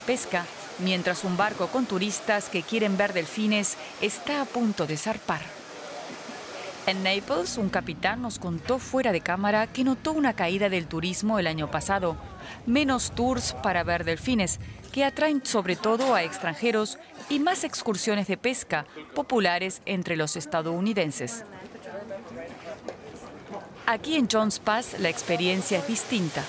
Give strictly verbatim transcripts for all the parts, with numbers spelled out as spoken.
pesca, mientras un barco con turistas que quieren ver delfines está a punto de zarpar. En Naples, un capitán nos contó fuera de cámara que notó una caída del turismo el año pasado. Menos tours para ver delfines, que atraen sobre todo a extranjeros, y más excursiones de pesca, populares entre los estadounidenses. Aquí en Jones Pass la experiencia es distinta.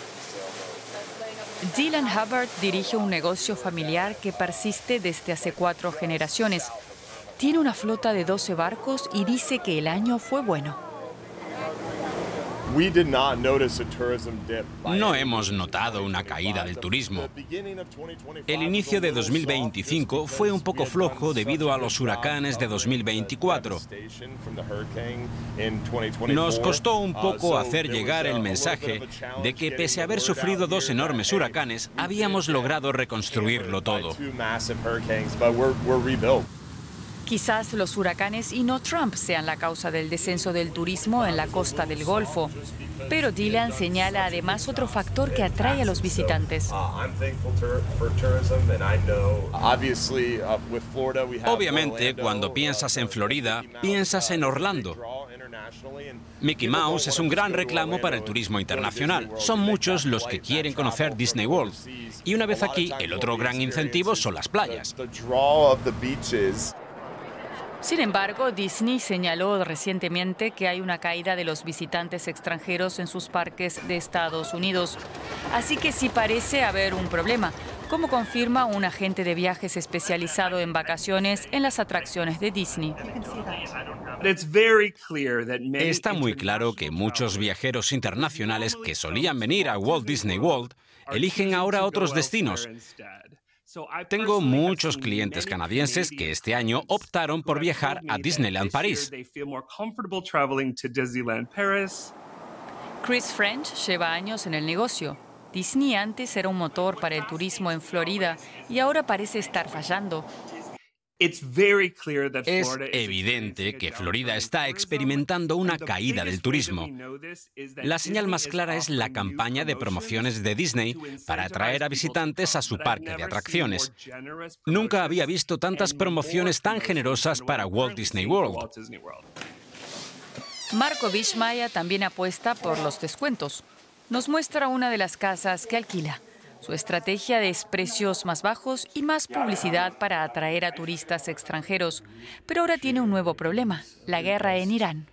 Dylan Hubbard dirige un negocio familiar que persiste desde hace cuatro generaciones. Tiene una flota de doce barcos y dice que el año fue bueno. No hemos notado una caída del turismo. El inicio de dos mil veinticinco fue un poco flojo debido a los huracanes de dos mil veinticuatro. Nos costó un poco hacer llegar el mensaje de que, pese a haber sufrido dos enormes huracanes, habíamos logrado reconstruirlo todo. Quizás los huracanes y no Trump sean la causa del descenso del turismo en la costa del Golfo. Pero Dylan señala además otro factor que atrae a los visitantes. Obviamente, cuando piensas en Florida, piensas en Orlando. Mickey Mouse es un gran reclamo para el turismo internacional. Son muchos los que quieren conocer Disney World. Y una vez aquí, el otro gran incentivo son las playas. Sin embargo, Disney señaló recientemente que hay una caída de los visitantes extranjeros en sus parques de Estados Unidos. Así que sí parece haber un problema, como confirma un agente de viajes especializado en vacaciones en las atracciones de Disney. Está muy claro que muchos viajeros internacionales que solían venir a Walt Disney World eligen ahora otros destinos. Tengo muchos clientes canadienses que este año optaron por viajar a Disneyland París. Chris French lleva años en el negocio. Disney antes era un motor para el turismo en Florida y ahora parece estar fallando. Es evidente que Florida está experimentando una caída del turismo. La señal más clara es la campaña de promociones de Disney para atraer a visitantes a su parque de atracciones. Nunca había visto tantas promociones tan generosas para Walt Disney World. Marco Wischmeier también apuesta por los descuentos. Nos muestra una de las casas que alquila. Su estrategia es precios más bajos y más publicidad para atraer a turistas extranjeros. Pero ahora tiene un nuevo problema, la guerra en Irán.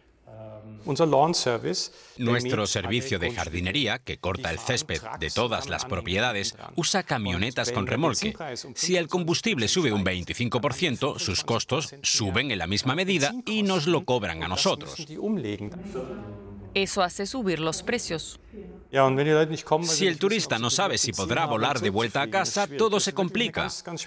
Nuestro servicio de jardinería, que corta el césped de todas las propiedades, usa camionetas con remolque. Si el combustible sube un veinticinco por ciento, sus costos suben en la misma medida y nos lo cobran a nosotros. Eso hace subir los precios. Si el turista no sabe si podrá volar de vuelta a casa, todo se complica.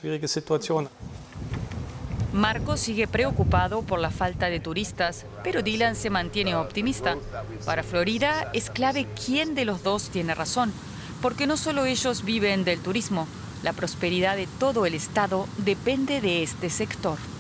Marco sigue preocupado por la falta de turistas, pero Dylan se mantiene optimista. Para Florida es clave quién de los dos tiene razón, porque no solo ellos viven del turismo, la prosperidad de todo el estado depende de este sector.